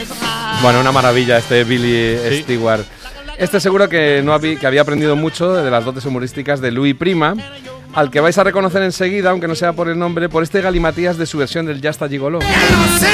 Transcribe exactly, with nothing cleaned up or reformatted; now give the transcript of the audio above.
Bueno, una maravilla este Billy Sí. Stewart. Este seguro que, no habí, que había aprendido mucho de las dotes humorísticas de Louis Prima, al que vais a reconocer enseguida, aunque no sea por el nombre, por este galimatías de su versión del Ya está gigoló. Ya lo sé,